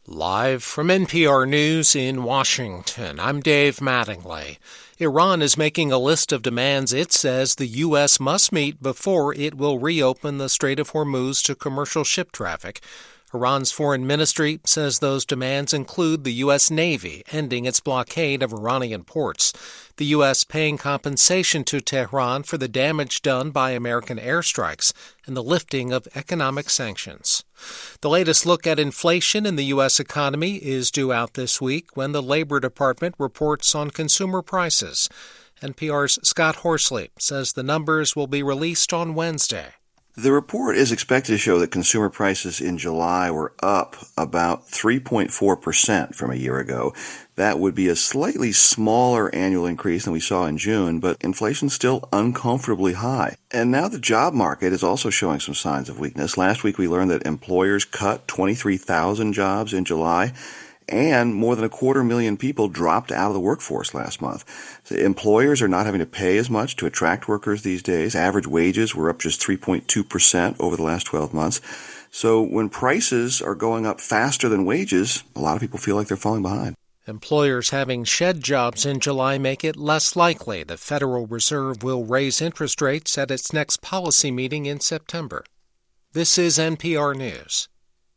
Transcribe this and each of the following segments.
Live from NPR News in Washington, I'm Dave Mattingly. Iran is making a list of demands it says the U.S. must meet before it will reopen the Strait of Hormuz to commercial ship traffic. Iran's foreign ministry says those demands include the U.S. Navy ending its blockade of Iranian ports, the U.S. paying compensation to Tehran for the damage done by American airstrikes, and the lifting of economic sanctions. The latest look at inflation in the U.S. economy is due out this week when the Labor Department reports on consumer prices. NPR's Scott Horsley says the numbers will be released on Wednesday. The report is expected to show that consumer prices in July were up about 3.4% from a year ago. That would be a slightly smaller annual increase than we saw in June, but inflation's still uncomfortably high. And now the job market is also showing some signs of weakness. Last week we learned that employers cut 23,000 jobs in July, and more than 250,000 people dropped out of the workforce last month. So employers are not having to pay as much to attract workers these days. Average wages were up just 3.2% over the last 12 months. So when prices are going up faster than wages, a lot of people feel like they're falling behind. Employers having shed jobs in July make it less likely the Federal Reserve will raise interest rates at its next policy meeting in September. This is NPR News.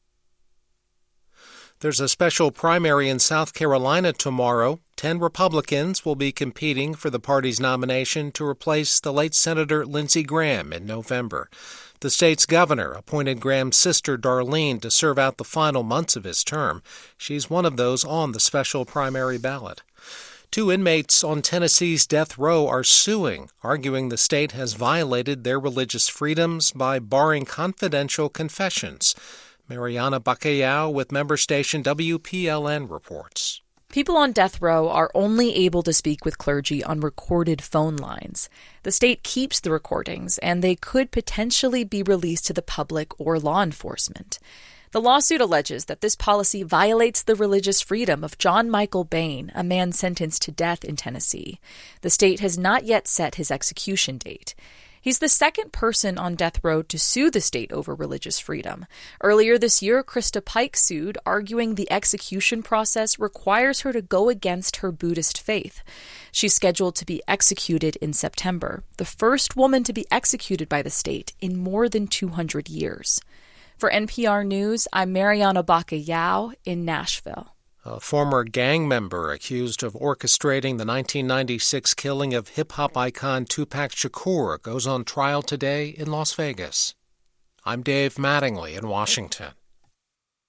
There's a special primary in South Carolina tomorrow. 10 Republicans will be competing for the party's nomination to replace the late Senator Lindsey Graham in November. The state's governor appointed Graham's sister Darlene to serve out the final months of his term. She's one of those on the special primary ballot. 2 inmates on Tennessee's death row are suing, arguing the state has violated their religious freedoms by barring confidential confessions. Mariana Bacallao with member station WPLN reports. People on death row are only able to speak with clergy on recorded phone lines. The state keeps the recordings, and they could potentially be released to the public or law enforcement. The lawsuit alleges that this policy violates the religious freedom of John Michael Bain, a man sentenced to death in Tennessee. The state has not yet set his execution date. He's the second person on death row to sue the state over religious freedom. Earlier this year, Krista Pike sued, arguing the execution process requires her to go against her Buddhist faith. She's scheduled to be executed in September, the first woman to be executed by the state in more than 200 years. For NPR News, I'm Mariana Bacallao in Nashville. A former gang member accused of orchestrating the 1996 killing of hip-hop icon Tupac Shakur goes on trial today in Las Vegas. I'm Dave Mattingly in Washington.